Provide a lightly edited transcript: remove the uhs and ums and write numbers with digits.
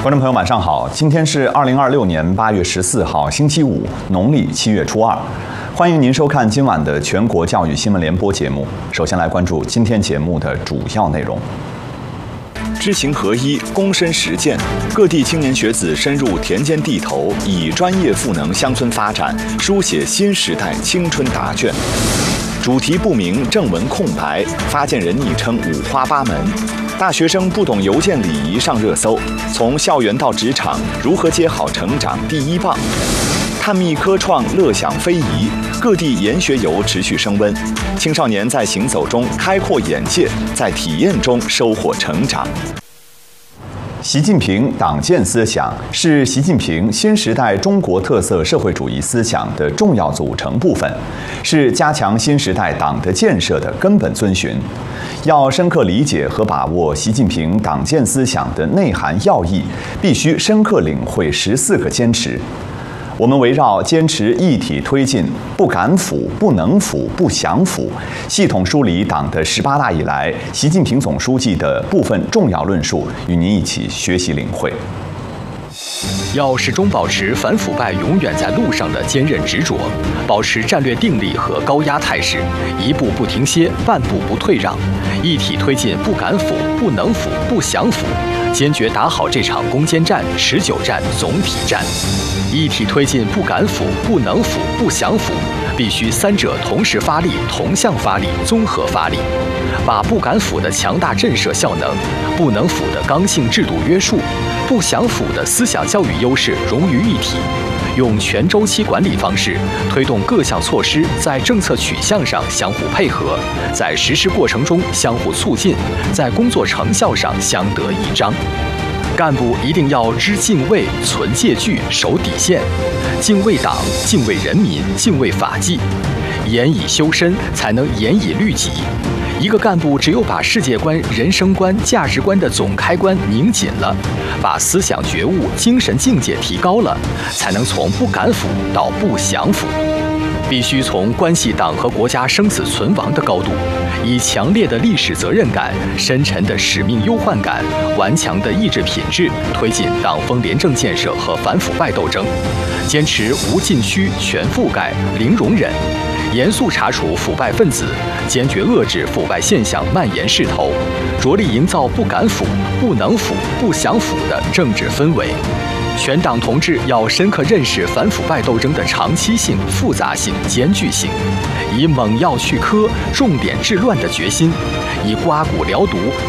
观众朋友，晚上好！今天是2026年8月14号，星期五，农历7月初2。欢迎您收看今晚的全国教育新闻联播节目。首先来关注今天节目的主要内容：知行合一，躬身实践，各地青年学子深入田间地头，以专业赋能乡村发展，书写新时代青春答卷。主题不明，正文空白，发件人昵称五花八门。大学生不懂邮件礼仪上热搜，从校园到职场，如何接好成长第一棒？探秘科创，乐享非遗，各地研学游持续升温，青少年在行走中开阔眼界，在体验中收获成长。习近平党建思想是习近平新时代中国特色社会主义思想的重要组成部分，是加强新时代党的建设的根本遵循。要深刻理解和把握习近平党建思想的内涵要义，必须深刻领会14个坚持。我们围绕坚持一体推进、不敢腐、不能腐、不想腐，系统梳理党的18大以来习近平总书记的部分重要论述，与您一起学习领会。 要始终保持反腐败永远在路上的坚韧执着，保持战略定力和高压态势，一步不停歇，半步不退让，一体推进不敢腐、不能腐、不想腐，坚决打好这场攻坚战、持久战、总体战。一体推进不敢腐、不能腐、不想腐，必须三者同时发力、同向发力、综合发力，把不敢腐的强大震慑效能、不能腐的刚性制度约束、不想腐的思想教育优势融于一体，用全周期管理方式推动各项措施在政策取向上相互配合，在实施过程中相互促进，在工作成效上相得益彰。干部一定要知敬畏、存戒惧、守底线，敬畏党、敬畏人民、敬畏法纪，严以修身，才能严以律己。一个干部只有把世界观、人生观、价值观的总开关拧紧了，把思想觉悟、精神境界提高了，才能从不敢腐到不想腐。必须从关系党和国家生死存亡的高度，以强烈的历史责任感、深沉的使命忧患感、顽强的意志品质，推进党风廉政建设和反腐败斗争，坚持无禁区、全覆盖、零容忍，严肃查处腐败分子，坚决遏制腐败现象蔓延势头，着力营造不敢腐、不能腐、不想腐的政治氛围。全党同志要深刻认识反腐败斗争的长期性、复杂性、艰巨性，以猛药去疴、重点治乱的决心，以刮骨疗毒、